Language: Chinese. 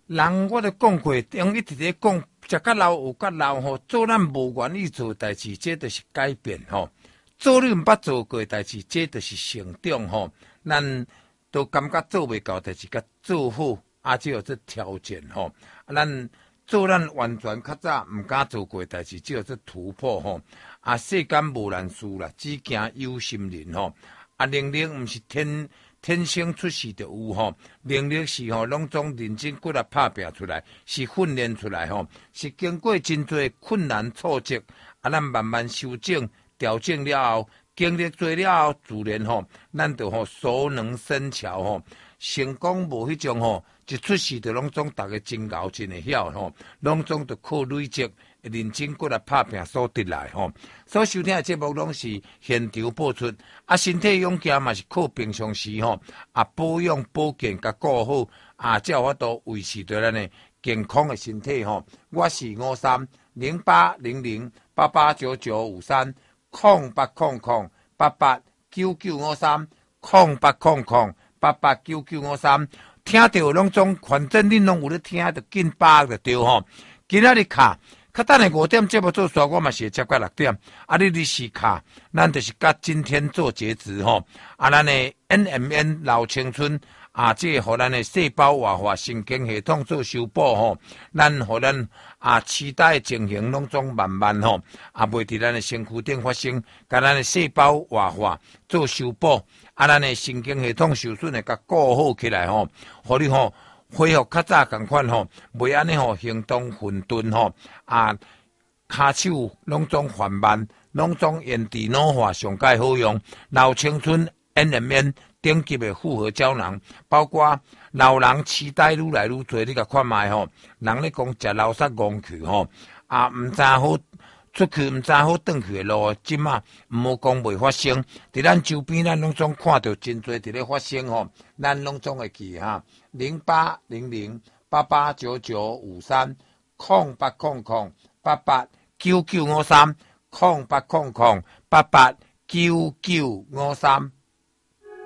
人我都讲过，用一直咧讲，食甲老有甲老吼，做咱无愿意做代志，这就是改变吼。做你毋捌做过代志，这就是成长吼。咱都感觉做袂到代志，甲做好，只有这条件吼。咱做咱完全较早毋敢做过代志，只有这突破吼。世间无难事啦，只惊有心人吼。能力毋是天生出世就有吼，能力是吼，拢总认真骨力拍拼出来，是训练出来吼，是经过真多困难挫折，咱慢慢修正、调整了后，经历做了后，自然吼，咱就吼熟能生巧吼，成功无迄种吼，一出世就拢总大家真熬真会晓吼，拢总就靠累积。认真骨力拍拼所得来吼，所收听的节目拢是现场播出。身体勇健嘛是靠平常时吼，保养保健甲顾好，才有法度维持着咱的健康的身体吼。我是53088899530800889953089953，听到拢总，反正恁拢有咧听，就紧把握就对吼。今仔日卡。较等下5点节目做煞，我嘛是会接到6点。你日时卡，咱就是甲今天做截止吼。咱的 NMN 老青春这互咱的细胞活化神经系统做修补吼。咱互咱期待的情形拢总慢慢吼，袂伫咱的身躯顶发生，甲咱的细胞活化做修补。咱的神经系统受损的甲顾好起来吼，互你吼。恢复较早共款吼，袂安尼吼行动混沌吼，骹手拢总缓慢，拢总延迟老化上界好用。老青春 NMN 顶级的复合胶囊，包括老人痴呆愈来愈多，你甲看卖吼，人咧讲食老煞戆去吼，毋知好出去，毋知好转去的路，即马毋好讲袂发生，伫咱周边咱拢总看到真多伫咧发生吼，咱拢总会记哈。080088995308008899530800889953。